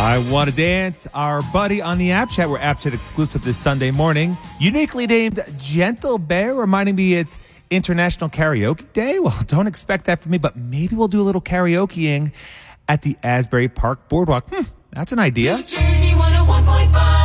I Want to Dance, our buddy on the App Chat. We're App Chat exclusive this Sunday morning. Uniquely named Gentle Bear, reminding me it's International Karaoke Day. Well, don't expect that from me, but maybe we'll do a little karaokeing at the Asbury Park Boardwalk. That's an idea. New Jersey 101.5.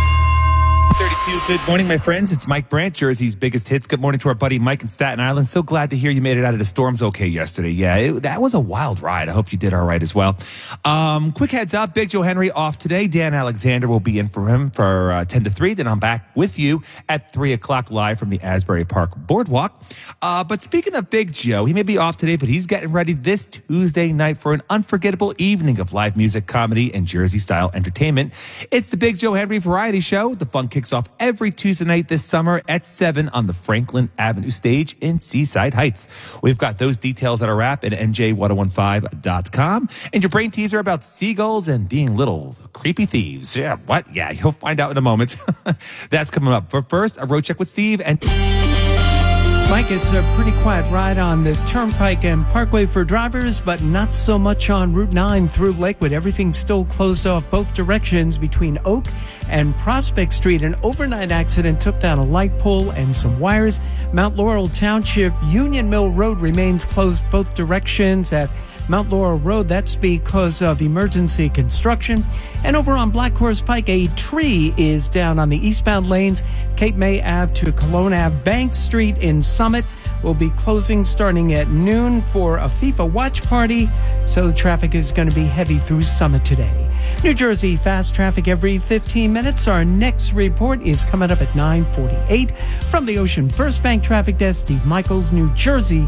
32. Good morning, my friends. It's Mike Brandt, Jersey's biggest hits. Good morning to our buddy Mike in Staten Island. So glad to hear you made it out of the storms okay yesterday. Yeah, that was a wild ride. I hope you did all right as well. Quick heads up, Big Joe Henry off today. Dan Alexander will be in for him for 10 to 3. Then I'm back with you at 3 o'clock live from the Asbury Park Boardwalk. But speaking of Big Joe, he may be off today, but he's getting ready this Tuesday night for an unforgettable evening of live music, comedy, and Jersey-style entertainment. It's the Big Joe Henry Variety Show. The fun kicks off every Tuesday night this summer at 7 on the Franklin Avenue stage in Seaside Heights. We've got those details at our app at nj1015.com. And your brain teaser about seagulls and being little creepy thieves. Yeah, what? Yeah, you'll find out in a moment. That's coming up. But first, a road check with Steve and... Mike, it's a pretty quiet ride on the Turnpike and Parkway for drivers, but not so much on Route 9 through Lakewood. Everything's still closed off both directions between Oak and Prospect Street. An overnight accident took down a light pole and some wires. Mount Laurel Township Union Mill Road remains closed both directions at Mount Laurel Road. That's because of emergency construction. And over on Black Horse Pike, a tree is down on the eastbound lanes, Cape May Ave to Cologne Ave. Bank Street in Summit will be closing starting at noon for a FIFA watch party, so the traffic is going to be heavy through Summit today. New Jersey fast traffic every 15 minutes. Our next report is coming up at 9:48. From the Ocean First Bank Traffic Desk, Steve Michaels, New Jersey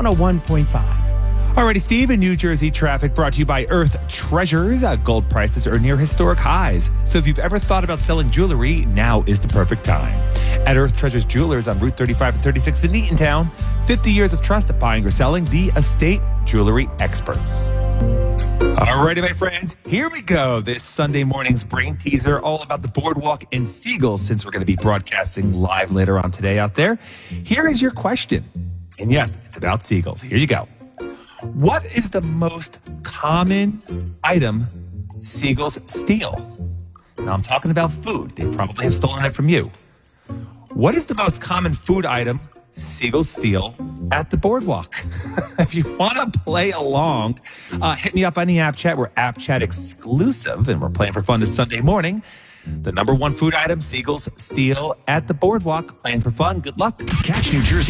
101.5. Alrighty, Steve, in New Jersey traffic brought to you by Earth Treasures. Gold prices are near historic highs. So if you've ever thought about selling jewelry, now is the perfect time. At Earth Treasures Jewelers on Route 35 and 36 in Eatontown, 50 years of trust at buying or selling, the estate jewelry experts. Alrighty, my friends, here we go. This Sunday morning's brain teaser, all about the boardwalk and seagulls, since we're going to be broadcasting live later on today out there. Here is your question. And yes, it's about seagulls. Here you go. What is the most common item seagulls steal? Now, I'm talking about food. They probably have stolen it from you. What is the most common food item seagulls steal at the boardwalk? If you want to play along, hit me up on the App Chat. We're App Chat exclusive, and we're playing for fun this Sunday morning. The number one food item seagulls steal at the boardwalk. Playing for fun. Good luck. Catch New Jersey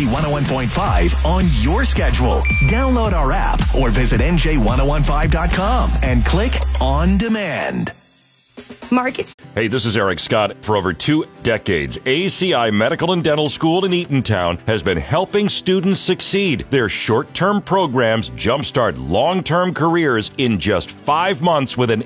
101.5 on your schedule. Download our app or visit nj1015.com and click on demand. Markets. Hey, this is Eric Scott. For over 2 decades, ACI Medical and Dental School in Eatontown has been helping students succeed. Their short-term programs jumpstart long-term careers in just 5 months with an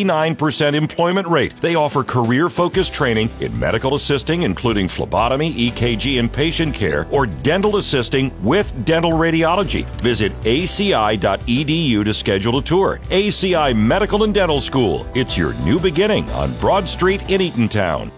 89% employment rate. They offer career-focused training in medical assisting, including phlebotomy, EKG, and patient care, or dental assisting with dental radiology. Visit aci.edu to schedule a tour. ACI Medical and Dental School. It's your new beginning on Broad Street in Eatontown.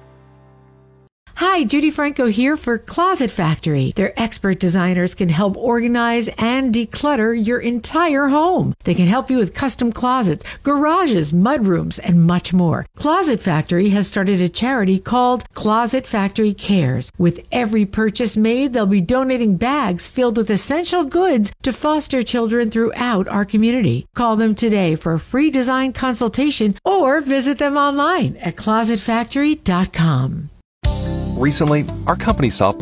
Hi, Judy Franco here for Closet Factory. Their expert designers can help organize and declutter your entire home. They can help you with custom closets, garages, mudrooms, and much more. Closet Factory has started a charity called Closet Factory Cares. With every purchase made, they'll be donating bags filled with essential goods to foster children throughout our community. Call them today for a free design consultation or visit them online at closetfactory.com. Recently, our company saw